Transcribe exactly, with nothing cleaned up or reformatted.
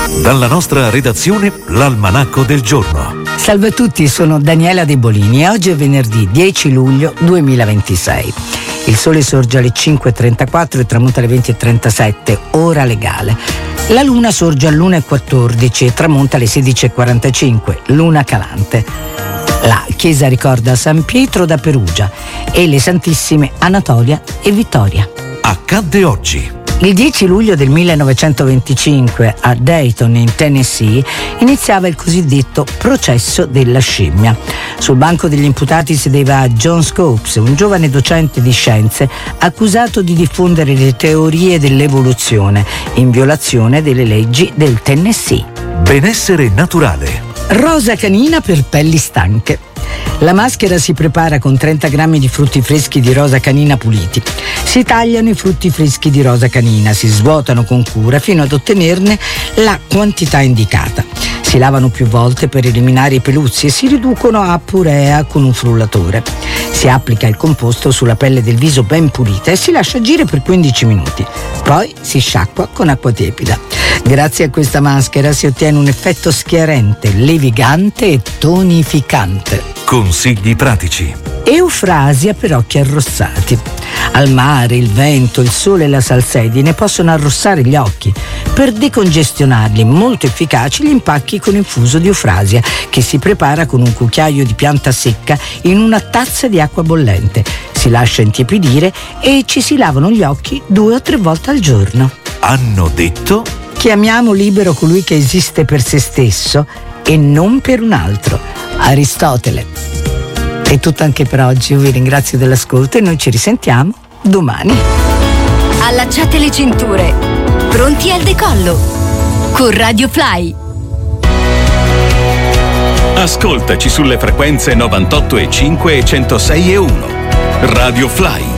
Dalla nostra redazione, l'Almanacco del giorno. Salve a tutti, sono Daniela De Bolini e oggi è venerdì dieci luglio duemilaventisei. Il sole sorge alle cinque e trentaquattro e tramonta alle venti e trentasette, ora legale. La luna sorge all'una e quattordici e tramonta alle sedici e quarantacinque, luna calante. La chiesa ricorda San Pietro da Perugia e le Santissime Anatolia e Vittoria. Accadde oggi. Il dieci luglio del millenovecentoventicinque a Dayton, in Tennessee, iniziava il cosiddetto processo della scimmia. Sul banco degli imputati sedeva John Scopes, un giovane docente di scienze accusato di diffondere le teorie dell'evoluzione in violazione delle leggi del Tennessee. Benessere naturale. Rosa canina per pelli stanche. La maschera si prepara con trenta grammi di frutti freschi di rosa canina puliti. Si tagliano i frutti freschi di rosa canina, si svuotano con cura fino ad ottenerne la quantità indicata. Si lavano più volte per eliminare i peluzzi e si riducono a purea con un frullatore. Si applica il composto sulla pelle del viso ben pulita e si lascia agire per quindici minuti. Poi si sciacqua con acqua tiepida. Grazie a questa maschera si ottiene un effetto schiarente, levigante e tonificante. Consigli pratici. Eufrasia per occhi arrossati. Al mare, il vento, il sole e la salsedine possono arrossare gli occhi. Per decongestionarli, molto efficaci gli impacchi con infuso di eufrasia, che si prepara con un cucchiaio di pianta secca in una tazza di acqua bollente. Si lascia intiepidire e ci si lavano gli occhi due o tre volte al giorno. Hanno detto? Chiamiamo libero colui che esiste per se stesso e non per un altro. Aristotele. È tutto anche per oggi, io vi ringrazio dell'ascolto e noi ci risentiamo domani. Allacciate le cinture, pronti al decollo con Radio Fly. Ascoltaci sulle frequenze novantotto e cinque e centosei e uno. Radio Fly.